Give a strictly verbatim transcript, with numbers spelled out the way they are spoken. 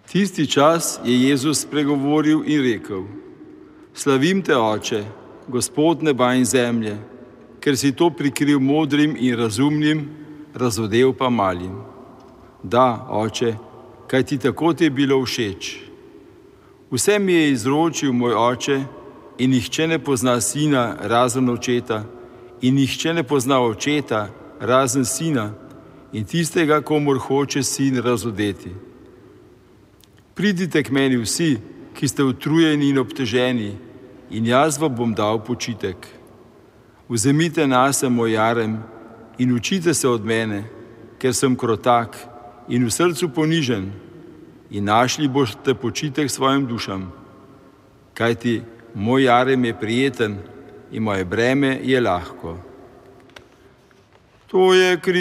Tisti čas je Jezus spregovoril in rekel: Slavim te, Oče, Gospod neba in zemlje, ker si to prikril modrim in razumnim, razodel pa malim. Da, Oče, kaj ti tako ti je bilo všeč. Vse mi je izročil moj Oče in nihče ne pozna sina razen očeta in nihče ne pozna očeta razen sina in tistega, komur hoče sin razodeti. Pridite k meni vsi, ki ste utrujeni in obteženi, in jaz vam bom dal počitek. Vzemite nase moj jarem in učite se od mene, ker sem krotak in v srcu ponižen, in našli boste počitek svojim dušam. Kajti moj jarem je prijeten in moje breme je lahko. To je